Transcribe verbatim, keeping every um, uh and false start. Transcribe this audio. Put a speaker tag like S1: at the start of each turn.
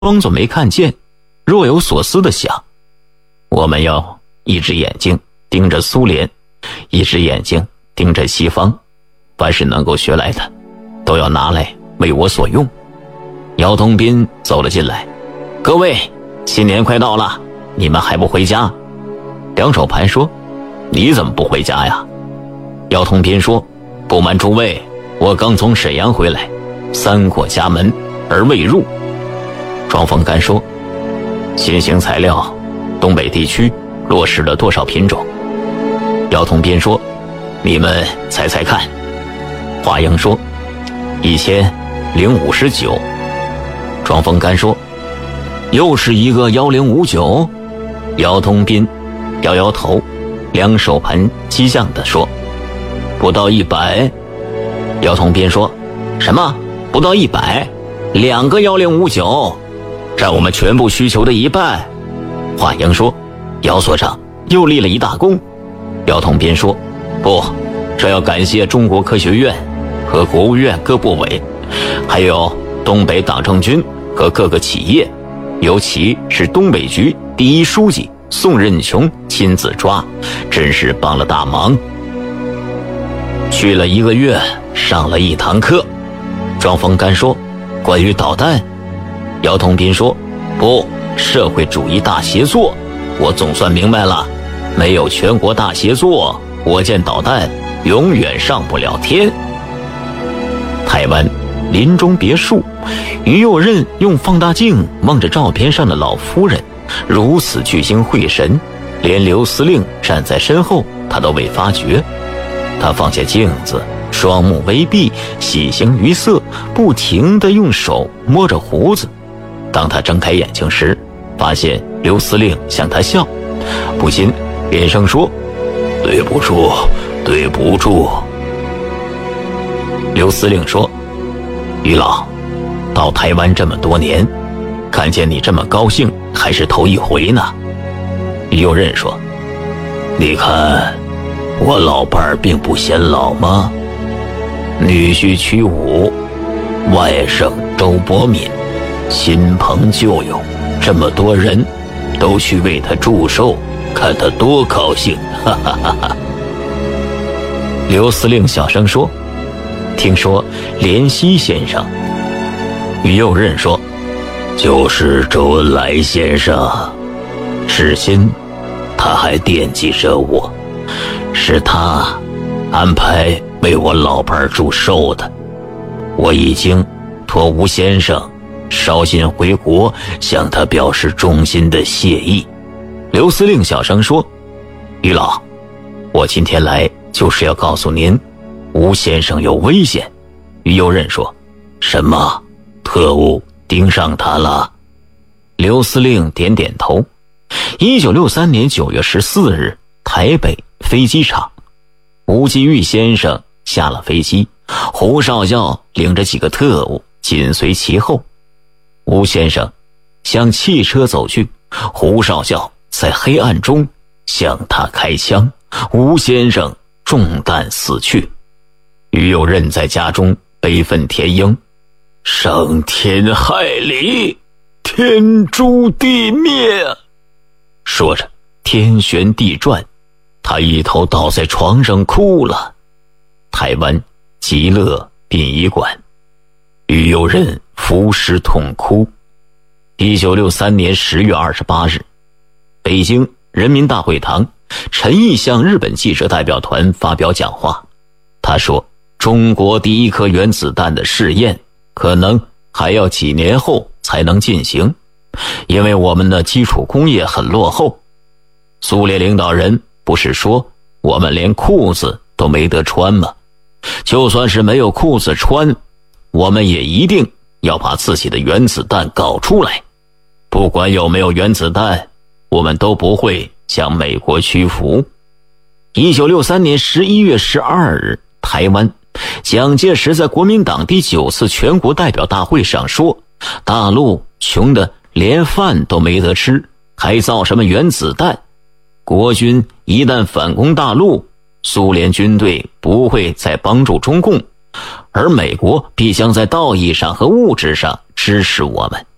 S1: 装作没看见，若有所思地想，我们要一只眼睛盯着苏联，一只眼睛盯着西方，凡是能够学来的都要拿来为我所用。姚通斌走了进来，各位，新年快到了，你们还不回家？梁守盘说，你怎么不回家呀？姚通斌说，不瞒诸位，我刚从沈阳回来，三过家门而未入。庄凤干说，新型材料东北地区落实了多少品种？姚通斌说，你们猜猜看。华英说，一千零五十九。庄凤干说，又是一个幺零五九。姚通斌摇摇头，两手盘激将地说，不到一百。姚通斌说，什么不到一百？两个幺零五九，占我们全部需求的一半。华英说，姚所长又立了一大功。姚通斌说，不，这要感谢中国科学院和国务院各部委，还有东北党政军和各个企业，尤其是东北局第一书记宋任穷亲自抓，真是帮了大忙。去了一个月，上了一堂课。庄凤干说，关于导弹。姚通斌说，不，社会主义大协作，我总算明白了，没有全国大协作，火箭导弹永远上不了天。台湾林中别墅，于右任用放大镜望着照片上的老夫人，如此聚精会神，连刘司令站在身后他都未发觉。他放下镜子，双目微闭，喜形于色，不停地用手摸着胡子。当他睁开眼睛时，发现刘司令向他笑，不禁连声说，对不住，对不住。刘司令说，于老，到台湾这么多年，看见你这么高兴还是头一回呢。于右任说，你看我老伴儿并不显老吗？女婿曲武，外甥周伯敏，亲朋旧友，这么多人都去为他祝寿，看他多高兴，哈哈哈哈。刘司令小声说，听说怜惜先生。于右任说，就是周恩来先生，至今他还惦记着我，是他安排为我老伴儿祝寿的。我已经托吴先生捎信回国，向他表示衷心的谢意。刘司令小声说，于老，我今天来就是要告诉您，吴先生有危险。于右任说，什么？特务盯上他了？刘司令点点头。一九六三年九月十四日，台北飞机场，吴基玉先生下了飞机，胡少校领着几个特务紧随其后。吴先生向汽车走去，胡少校在黑暗中向他开枪，吴先生中弹死去。于右任在家中悲愤填膺，伤天害理，天诛地灭。说着天旋地转，他一头倒在床上哭了。台湾极乐殡仪馆，于右任伏尸痛哭。一九六三年十月二十八日，北京人民大会堂，陈毅向日本记者代表团发表讲话。他说，中国第一颗原子弹的试验可能还要几年后才能进行，因为我们的基础工业很落后。苏联领导人不是说我们连裤子都没得穿吗？就算是没有裤子穿，我们也一定要把自己的原子弹搞出来。不管有没有原子弹，我们都不会向美国屈服。一九六三年十一月十二日，台湾，蒋介石在国民党第九次全国代表大会上说，大陆穷得连饭都没得吃，还造什么原子弹？国军一旦反攻大陆，苏联军队不会再帮助中共，而美国必将在道义上和物质上支持我们。